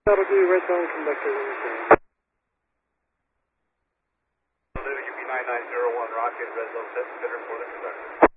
That'll do, red zone conductor. UP 9901, rocket, red zone set, center for the conductor.